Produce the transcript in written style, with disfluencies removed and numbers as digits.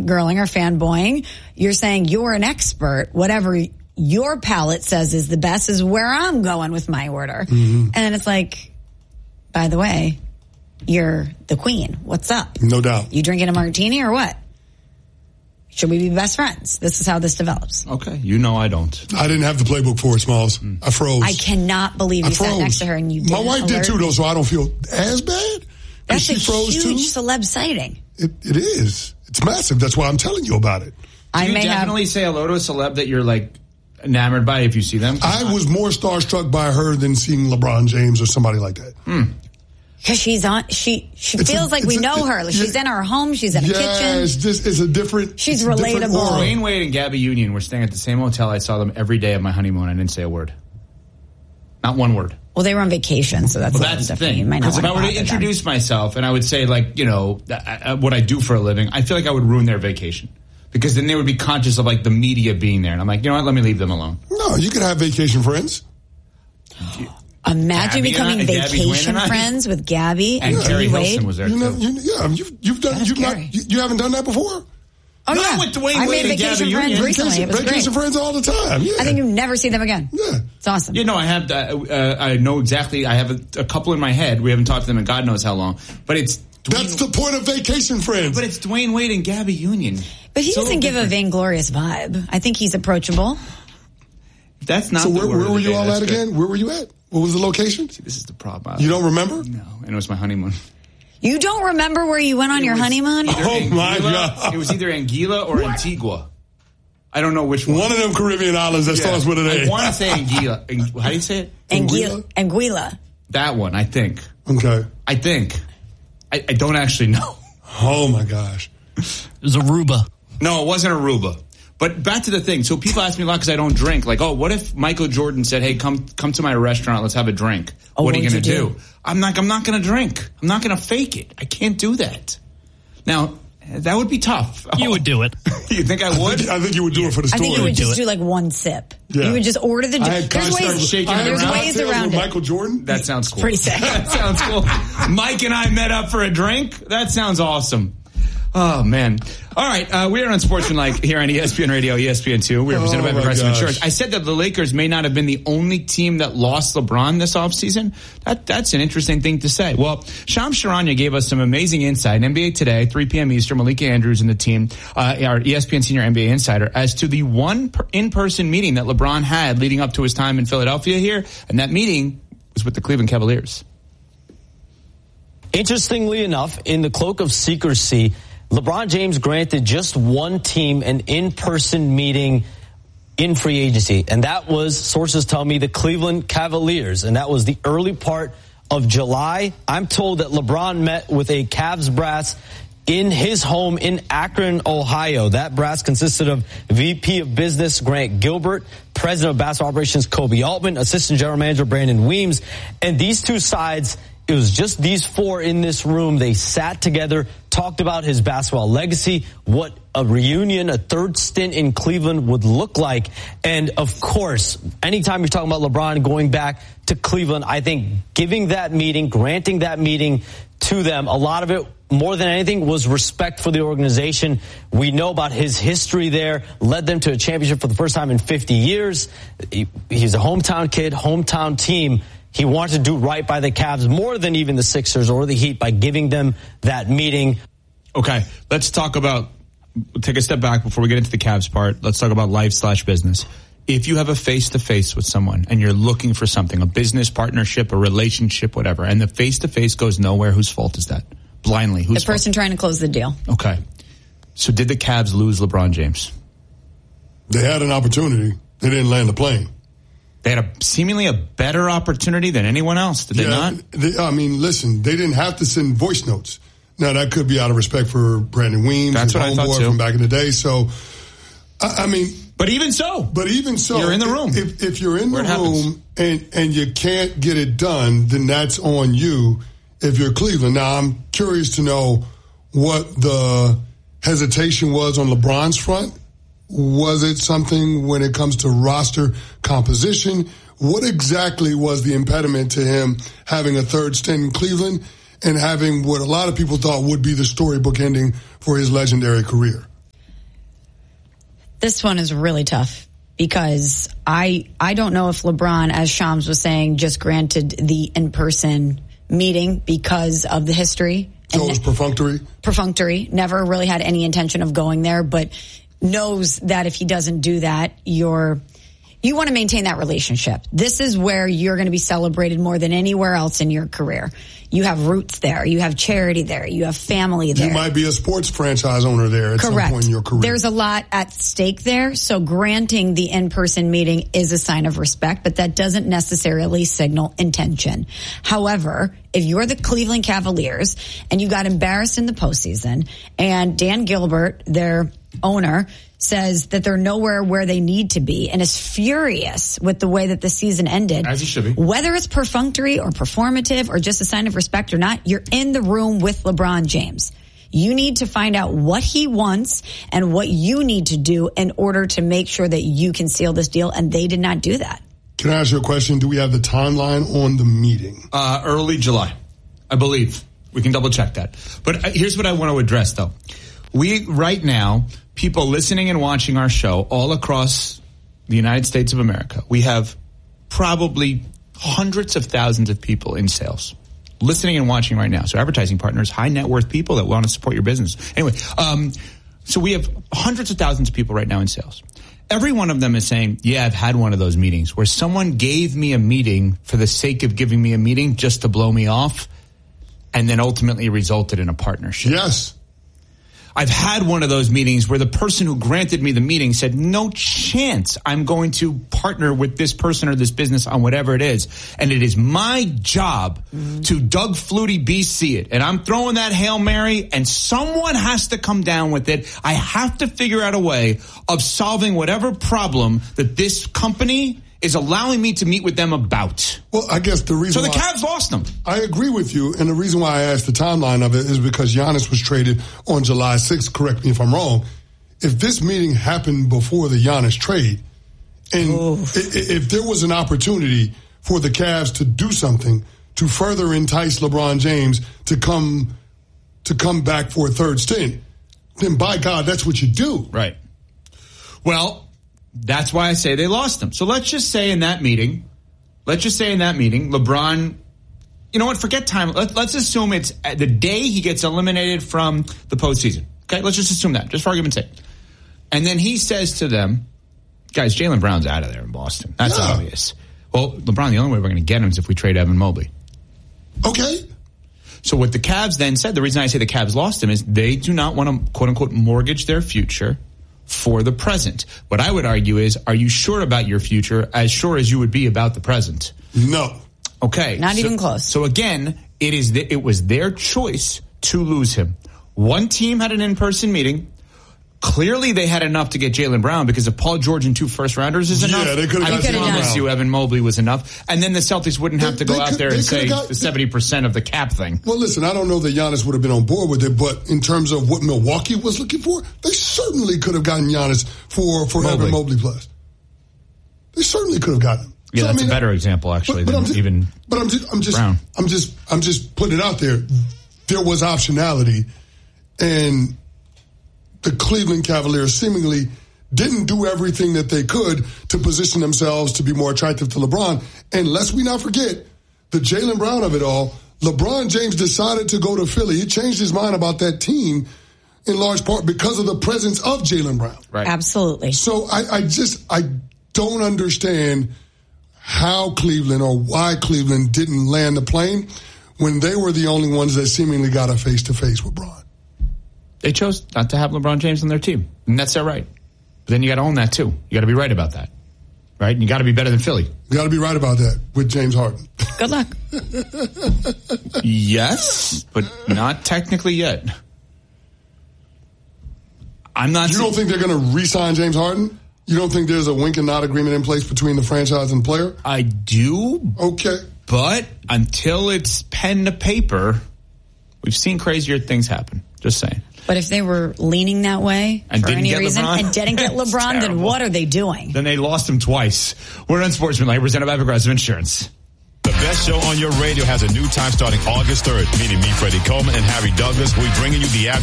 fangirling or fanboying. You're saying you're an expert. Whatever your palate says is the best is where I'm going with my order. Mm-hmm. And then it's like, by the way, you're the queen. What's up? No doubt. You drinking a martini or what? Should we be best friends? This is how this develops. Okay. You know I don't. I didn't have the playbook for it, Smalls. I froze. I cannot believe you sat next to her and you didn't. My wife did too, though, so I don't feel as bad. That's a huge celeb sighting. It is. It's massive. That's why I'm telling you about it. Do you definitely say hello to a celeb that you're like enamored by if you see them? I was more starstruck by her than seeing LeBron James or somebody like that. Because she's on, she feels like we know her. She's in her home. She's in a kitchen. It's a different. She's relatable. Dwayne Wade and Gabby Union were staying at the same hotel. I saw them every day of my honeymoon. I didn't say a word. Not one word. Well, they were on vacation, so that's the thing. Because if I were to introduce myself and I would say, like, you know, what I do for a living, I feel like I would ruin their vacation. Because then they would be conscious of, like, the media being there. And I'm like, you know what? Let me leave them alone. No, you could have vacation friends. Imagine becoming vacation friends with Gabby and Carrie Hilson was there too. You haven't done that before? Oh, yeah. With Dwayne I Wade made and Gabby vacation friends Union. recently. It was vacation great. friends all the time. Yeah. I think you never see them again. Yeah. It's awesome. You know, I have. I know exactly. I have a couple in my head. We haven't talked to them in God knows how long. But it's that's the point of vacation friends. But it's Dwayne Wade and Gabby Union. But he doesn't give a vainglorious vibe. I think he's approachable. That's not. So where were you all at again? Where were you at? What was the location? See, this is the problem. You don't remember? No, and it was my honeymoon. You don't remember where you went on your honeymoon? Oh, my God. It was either Anguilla or Antigua. I don't know which one. One of them Caribbean islands that starts with an A. I want to say Anguilla. How do you say it? Anguilla. That one, I think. Okay. I think. I don't actually know. Oh, my gosh. It was Aruba. No, it wasn't Aruba. But back to the thing. So people ask me a lot because I don't drink. Like, oh, what if Michael Jordan said, hey, come to my restaurant. Let's have a drink. What are you going to do? I'm not going to drink. I'm not going to fake it. I can't do that. Now, that would be tough. You would do it. You think I would? I think you would do it for the story. I think you would just do like one sip. Yeah. You would just order the drink. There's ways around it. Michael Jordan? That sounds cool. Pretty sick. That sounds cool. Mike and I met up for a drink. That sounds awesome. Oh, man. All right. We are on Sportsmanlike here on ESPN Radio, ESPN2. We're presented by Progressive Insurance. I said that the Lakers may not have been the only team that lost LeBron this offseason. That's an interesting thing to say. Well, Shams Charania gave us some amazing insight. NBA Today, 3 p.m. Eastern, Malika Andrews and the team, our ESPN Senior NBA Insider, as to the one in-person meeting that LeBron had leading up to his time in Philadelphia here. And that meeting was with the Cleveland Cavaliers. Interestingly enough, in the cloak of secrecy, LeBron James granted just one team an in-person meeting in free agency, and that was, sources tell me, the Cleveland Cavaliers, and that was the early part of July. I'm told that LeBron met with a Cavs brass in his home in Akron, Ohio. That brass consisted of VP of Business Grant Gilbert, President of Basketball Operations Kobe Altman, Assistant General Manager Brandon Weems, and these two sides, it was just these four in this room. They sat together, talked about his basketball legacy, what a reunion, a third stint in Cleveland would look like. And, of course, anytime you're talking about LeBron going back to Cleveland, I think giving that meeting, granting that meeting to them, a lot of it, more than anything, was respect for the organization. We know about his history there, led them to a championship for the first time in 50 years. He's a hometown kid, hometown team. He wanted to do right by the Cavs more than even the Sixers or the Heat by giving them that meeting. Okay, let's take a step back before we get into the Cavs part. Let's talk about life/business. If you have a face-to-face with someone and you're looking for something, a business partnership, a relationship, whatever, and the face-to-face goes nowhere, whose fault is that? Blindly, whose fault? The person trying to close the deal. Okay. So did the Cavs lose LeBron James? They had an opportunity. They didn't land the plane. They had seemingly a better opportunity than anyone else, did they not? Listen, they didn't have to send voice notes. Now, that could be out of respect for Brandon Weems, that's his what I thought homeboy too. from back in the day. So, But even so, you're in the room. If you're in the room and you can't get it done, then that's on you if you're Cleveland. Now, I'm curious to know what the hesitation was on LeBron's front. Was it something when it comes to roster composition? What exactly was the impediment to him having a third stint in Cleveland and having what a lot of people thought would be the storybook ending for his legendary career? This one is really tough because I don't know if LeBron, as Shams was saying, just granted the in-person meeting because of the history. So it was perfunctory? Perfunctory. Never really had any intention of going there, but knows that if he doesn't do that, you want to maintain that relationship. This is where you're going to be celebrated more than anywhere else in your career. You have roots there. You have charity there. You have family there. You might be a sports franchise owner there at some point in your career. There's a lot at stake there. So granting the in-person meeting is a sign of respect, but that doesn't necessarily signal intention. However, if you're the Cleveland Cavaliers and you got embarrassed in the postseason and Dan Gilbert, their owner, says that they're nowhere where they need to be and is furious with the way that the season ended. As he should be. Whether it's perfunctory or performative or just a sign of respect or not, you're in the room with LeBron James. You need to find out what he wants and what you need to do in order to make sure that you can seal this deal, and they did not do that. Can I ask you a question? Do we have the timeline on the meeting? Early July, I believe. We can double check that. But here's what I want to address, though. Right now, people listening and watching our show all across the United States of America, we have probably hundreds of thousands of people in sales listening and watching right now. So advertising partners, high net worth people that want to support your business. Anyway, so we have hundreds of thousands of people right now in sales. Every one of them is saying, yeah, I've had one of those meetings where someone gave me a meeting for the sake of giving me a meeting just to blow me off and then ultimately resulted in a partnership. Yes. I've had one of those meetings where the person who granted me the meeting said, no chance I'm going to partner with this person or this business on whatever it is. And it is my job to Doug Flutie BC it. And I'm throwing that Hail Mary and someone has to come down with it. I have to figure out a way of solving whatever problem that this company is allowing me to meet with them about. Well, I guess the reason So the Cavs lost them. I agree with you, and the reason why I asked the timeline of it is because Giannis was traded on July 6th, correct me if I'm wrong. If this meeting happened before the Giannis trade, and if there was an opportunity for the Cavs to do something to further entice LeBron James to come back for a third stint, then by God, that's what you do. Right. Well, that's why I say they lost them. So let's just say in that meeting, LeBron, you know what, forget time. Let's assume it's the day he gets eliminated from the postseason. Okay, let's just assume that, just for argument's sake. And then he says to them, guys, Jaylen Brown's out of there in Boston. That's obvious. Well, LeBron, the only way we're going to get him is if we trade Evan Mobley. Okay. So what the Cavs then said, the reason I say the Cavs lost him is they do not want to, quote unquote, mortgage their future for the present. What I would argue is, are you sure about your future as sure as you would be about the present? No. Okay. Not even close. So again, it was their choice to lose him. One team had an in-person meeting. Clearly, they had enough to get Jaylen Brown because if Paul George and 2 first-rounders is enough, they could have I promise you Evan Mobley was enough. And then the Celtics wouldn't have to go out there and say the 70% of the cap thing. Well, listen, I don't know that Giannis would have been on board with it, but in terms of what Milwaukee was looking for, they certainly could have gotten Giannis for Evan Mobley plus. They certainly could have gotten him. Yeah, so, that's a better example, actually, than even Brown. I'm just putting it out there. There was optionality, and the Cleveland Cavaliers seemingly didn't do everything that they could to position themselves to be more attractive to LeBron. And lest we not forget, the Jaylen Brown of it all, LeBron James decided to go to Philly. He changed his mind about that team in large part because of the presence of Jaylen Brown. Right. Absolutely. So I don't understand how Cleveland or why Cleveland didn't land the plane when they were the only ones that seemingly got a face-to-face with Bron. They chose not to have LeBron James on their team, and that's their right. But then you got to own that, too. You got to be right about that, right? And you got to be better than Philly. You got to be right about that with James Harden. Good luck. Yes, but not technically yet. I'm not. You don't think they're going to re-sign James Harden? You don't think there's a wink and nod agreement in place between the franchise and player? I do. Okay. But until it's pen to paper, we've seen crazier things happen. Just saying. But if they were leaning that way and for any reason LeBron, and didn't get LeBron, then what are they doing? Then they lost him twice. We're Unsportsmanlike, presented by Progressive Insurance. The best show on your radio has a new time starting August 3rd. Meaning me, Freddie Coleman, and Harry Douglas. We're bringing you the after